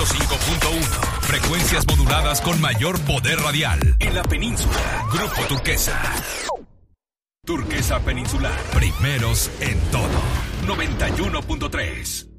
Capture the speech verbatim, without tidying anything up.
ciento cinco punto uno. Frecuencias moduladas con mayor poder radial. En la península, Grupo Turquesa. Turquesa Peninsular. Primeros en todo. noventa y uno punto tres.